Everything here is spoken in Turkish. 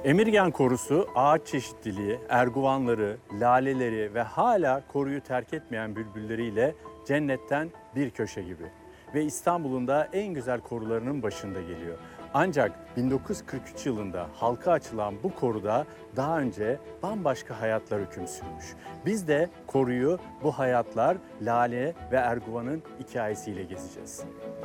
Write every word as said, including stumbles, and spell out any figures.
Emirgan Korusu ağaç çeşitliliği, erguvanları, laleleri ve hala koruyu terk etmeyen bülbülleriyle cennetten bir köşe gibi. Ve İstanbul'un da en güzel korularının başında geliyor. Ancak bin dokuz yüz kırk üç yılında halka açılan bu koruda daha önce bambaşka hayatlar hüküm sürmüş. Biz de koruyu bu hayatlar, lale ve erguvanın hikayesiyle gezeceğiz.